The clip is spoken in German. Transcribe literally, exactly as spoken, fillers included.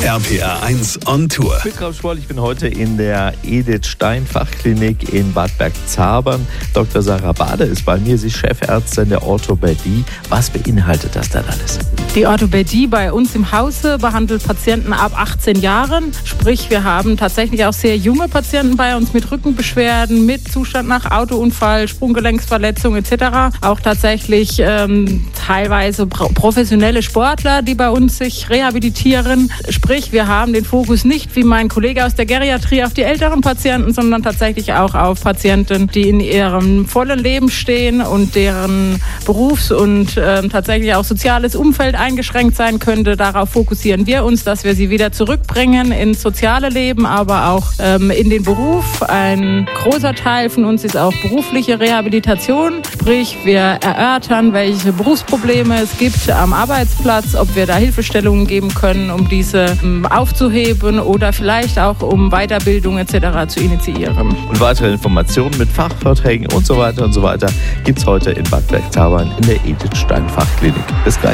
R P R eins on Tour. Ich bin Klaus Schwoll, ich bin heute in der Edith Stein Fachklinik in Bad Bergzabern. Doktor Sarah Bade ist bei mir, sie ist Chefärztin der Orthopädie. Was beinhaltet das denn alles? Die Orthopädie bei uns im Hause behandelt Patienten ab achtzehn Jahren. Sprich, wir haben tatsächlich auch sehr junge Patienten bei uns mit Rückenbeschwerden, mit Zustand nach Autounfall, Sprunggelenksverletzung et cetera. Auch tatsächlich ähm, teilweise pro- professionelle Sportler, die bei uns sich rehabilitieren. Sprich, wir haben den Fokus nicht wie mein Kollege aus der Geriatrie auf die älteren Patienten, sondern tatsächlich auch auf Patienten, die in ihrem vollen Leben stehen und deren Berufs- und äh, tatsächlich auch soziales Umfeld eingeschränkt sein könnte. Darauf fokussieren wir uns, dass wir sie wieder zurückbringen ins soziale Leben, aber auch ähm, in den Beruf. Ein großer Teil von uns ist auch berufliche Rehabilitation. Sprich, wir erörtern, welche Berufsprobleme es gibt am Arbeitsplatz, ob wir da Hilfestellungen geben können, um diese ähm, aufzuheben oder vielleicht auch um Weiterbildung et cetera zu initiieren. Und weitere Informationen mit Fachvorträgen und so weiter und so weiter gibt es heute in Bad Bergzabern in der Edith Stein Fachklinik. Bis gleich.